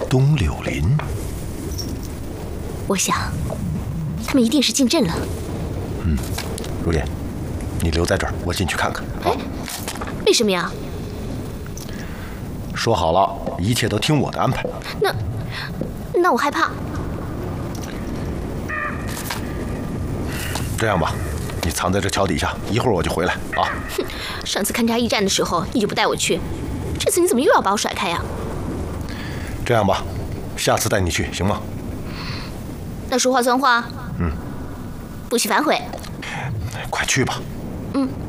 东柳林。 我想，他们一定是进镇了。 如烟，你留在这儿，我进去看看。 哎，为什么呀？ 说好了，一切都听我的安排。 那我害怕。 这样吧，你藏在这桥底下，一会儿我就回来啊。 哼，上次勘察驿站的时候你就不带我去，这次你怎么又要把我甩开呀？ 这样吧，下次带你去行吗？ 那说话算话。不许反悔。 快去吧。